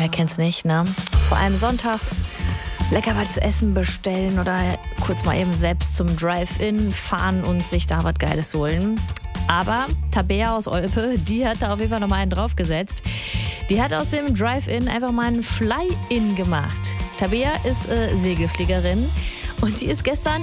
Wer kennt's nicht, ne? Vor allem sonntags lecker was zu essen bestellen oder kurz mal eben selbst zum Drive-In fahren und sich da was Geiles holen. Aber Tabea aus Olpe, die hat da auf jeden Fall nochmal einen draufgesetzt. Die hat aus dem Drive-In einfach mal einen Fly-In gemacht. Tabea ist Segelfliegerin und sie ist gestern